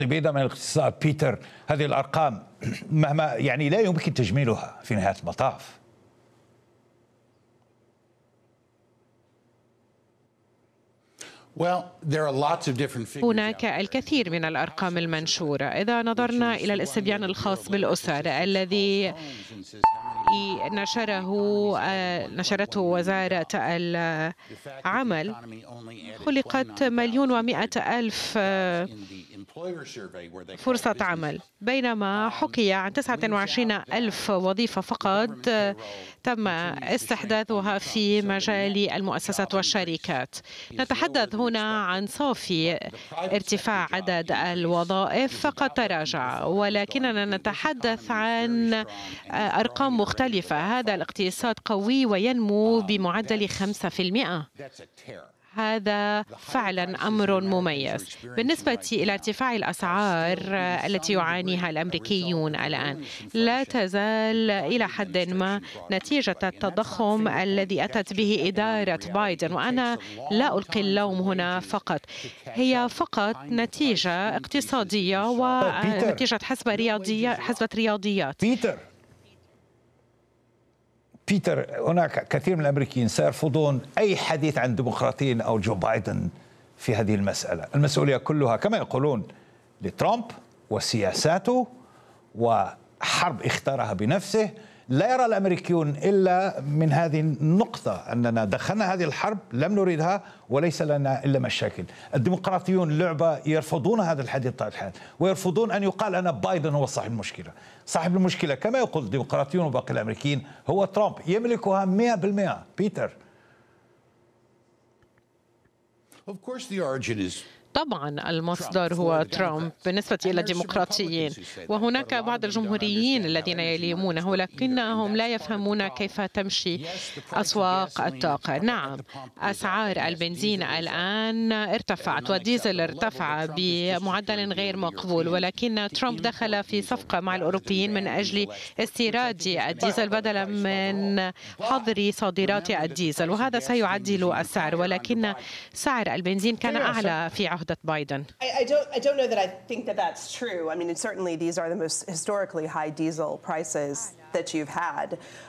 بعيدا من الاقتصاد بيتر، هذه الأرقام مهما يعني لا يمكن تجميلها في نهاية المطاف. هناك الكثير من الأرقام المنشورة. إذا نظرنا إلى الاستبيان الخاص بالأسر الذي نشرته وزارة العمل، خلقت 1,100,000 فرصة عمل، بينما حكي عن 29,000 وظيفة فقط تم استحداثها في مجال المؤسسات والشركات. نتحدث هنا عن صافي ارتفاع عدد الوظائف فقد تراجع، ولكننا نتحدث عن أرقام مختلفة. هذا الاقتصاد قوي وينمو بمعدل 5%. هذا فعلا أمر مميز. بالنسبة إلى ارتفاع الأسعار التي يعانيها الأمريكيون الآن، لا تزال إلى حد ما نتيجة التضخم الذي أتت به إدارة بايدن، وأنا لا ألقي اللوم هنا فقط، هي فقط نتيجة اقتصادية ونتيجة حسبة رياضيات. بيتر، هناك كثير من الأمريكيين سيرفضون أي حديث عن ديمقراطيين أو جو بايدن في هذه المسألة. المسؤولية كلها كما يقولون لترامب وسياساته وحرب اختارها بنفسه. لا يرى الأمريكيون إلا من هذه النقطة أننا دخلنا هذه الحرب لم نريدها وليس لنا إلا مشاكل. الديمقراطيون لعبة يرفضون هذا الحديث بطبيعة الحال، ويرفضون أن يقال أن بايدن هو صاحب المشكلة. صاحب المشكلة كما يقول الديمقراطيون وباقي الأمريكيين هو ترامب، يملكها 100%. بيتر. طبعا المصدر هو ترامب بالنسبة إلى الديمقراطيين، وهناك بعض الجمهوريين الذين يلومونه، لكنهم لا يفهمون كيف تمشي أسواق الطاقة. نعم، أسعار البنزين الآن ارتفعت والديزل ارتفع بمعدل غير مقبول، ولكن ترامب دخل في صفقة مع الأوروبيين من أجل استيراد الديزل بدلا من حظر صادرات الديزل، وهذا سيعدل السعر، ولكن سعر البنزين كان أعلى في عهد Biden. I don't know that I think that that's true. I mean, certainly these are the most historically high diesel prices that you've had.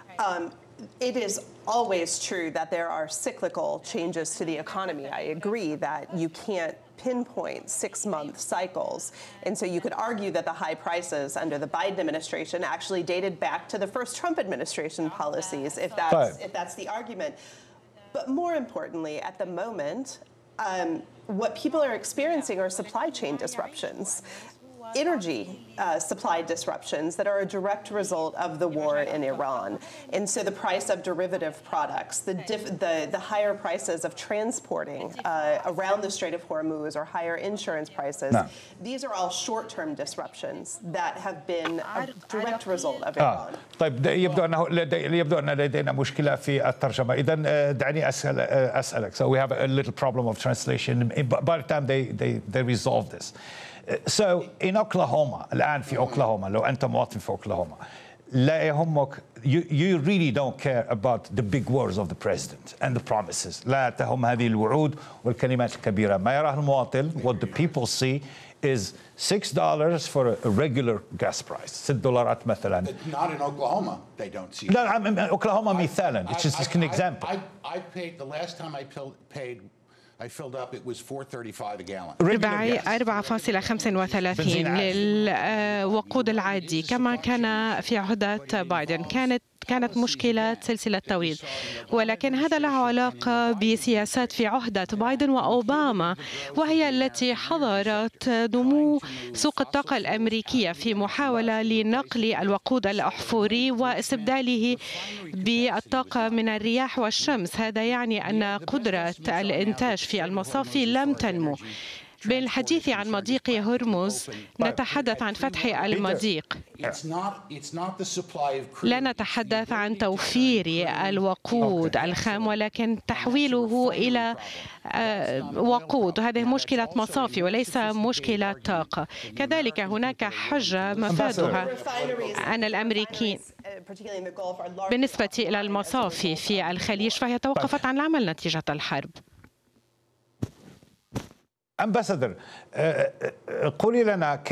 It is always true that there are cyclical changes to the economy. I agree that you can't pinpoint 6-month cycles. And so you could argue that the high prices under the Biden administration actually dated back to the first Trump administration policies, if that's the argument. But more importantly, at the moment, what people are experiencing are supply chain disruptions, energy supply disruptions that are a direct result of the war in Iran. And so the price of derivative products, the higher prices of transporting around the Strait of Hormuz, or higher insurance prices, these are all short-term disruptions that have been a direct result of Iran. طيب، يبدو أن لدينا مشكلة في الترجمة. إذن دعني أسألك. So we have a little problem of translation. By the time they resolve this. So in Oklahoma الآن في أوكلاهوما، لو أنت مواطن في أوكلاهوما لا يهمك، you really don't care about the big words of the president and the promises. لا تهم هذه الوعود والكلمات الكبيرة. ما يراه المواطن, what the people see is $6 for a regular gas price. $6 مثلا. Not in Oklahoma, they don't see. لا, أوكلاهوما مثالا. It's just an example. I paid the last time I paid. I filled up, it was $4.35 a gallon. 4.35 للوقود العادي كما كان في عهدة بايدن. كانت مشكلة سلسلة توريد، ولكن هذا له علاقة بسياسات في عهدة بايدن وأوباما، وهي التي حظرت نمو سوق الطاقة الأمريكية في محاولة لنقل الوقود الأحفوري واستبداله بالطاقة من الرياح والشمس. هذا يعني أن قدرة الإنتاج في المصافي لم تنمو. بالحديث عن مضيق هرمز نتحدث عن فتح المضيق، لا نتحدث عن توفير الوقود الخام ولكن تحويله إلى وقود. هذه مشكلة مصافي وليس مشكلة طاقة. كذلك هناك حجة مفادها أن الأمريكيين بالنسبة إلى المصافي في الخليج فهي توقفت عن العمل نتيجة الحرب. أمباسادر، قولي لنا